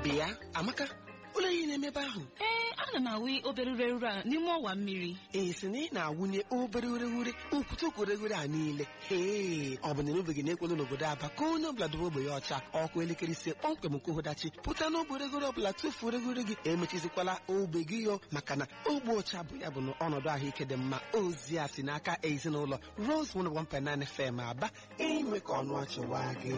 bịa Amaka, ụlọ ihe na-emebe ahụ. Ana m awụ obere ureghure a n'ime ọwa mmiri. Si na ị na-awụnye obere ureghure ukwutukwu ureghure a niile. Ọ bụ na emebeghị na-ekwelu n'obodo Aba ka onye ọbụla dobe ogbe ya ọcha ọkụ elekere ise kpọmkwem nke ụdachi pụta n'ogbe ureghure ọbụla tufuo ureghure gị emechizikwala ogbe gị yo maka na ogbe ọcha bụ ya bụ na ọnọdụ ahụike dị mma. Ozi a si n'aka ezinụlọ Rose 101.9 FM Aba, ime ka ọnụ achịwa gị.